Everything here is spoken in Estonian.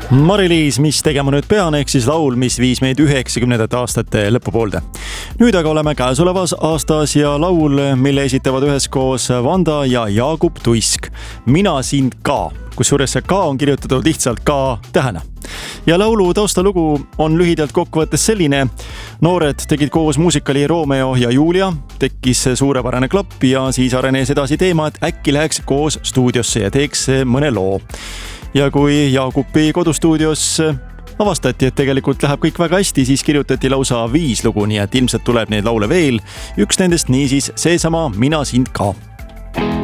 Mari-Liis, mis tegema nüüd pean, ehk siis laul, mis viis meid 90. aastate lõpupoolde. Nüüd aga oleme käesolevas aastas ja laul, mille esitavad üheskoos Vanda ja Jaagup Tuisk. Mina sind ka, kusjuures see ka on kirjutatud lihtsalt ka tähena. Ja laulu taustalugu on lühidalt kokkuvõttes selline. Noored tegid koos muusikali Romeo ja Julia, tekkis suurepärane klapp ja siis arenes edasi teema, et äkki läheks koos stuudiosse ja teeks mõne loo. Ja kui Jaagupi kodustuudios avastati, et tegelikult läheb kõik väga hästi, siis kirjutati lausa 5 lugu, nii et ilmselt tuleb neid laule veel. Üks nendest niisiis seesama Mina sind ka.